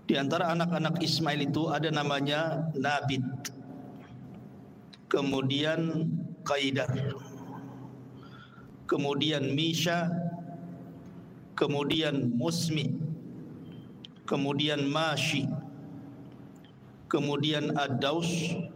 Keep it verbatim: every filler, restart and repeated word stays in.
Di antara anak-anak Ismail itu ada namanya Nabit, kemudian Qaidar, kemudian Misha, kemudian Musmi, kemudian Mashi, kemudian Ad-Daus,